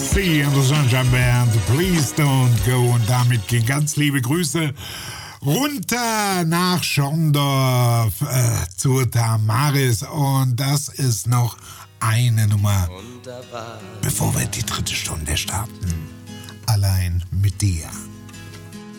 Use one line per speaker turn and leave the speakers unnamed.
See and the Sunshine Band, Please Don't Go. Und damit gehen ganz liebe Grüße runter nach Schorndorf zur Tamaris. Und das ist noch eine Nummer, bevor wir die dritte Stunde starten. Allein mit dir.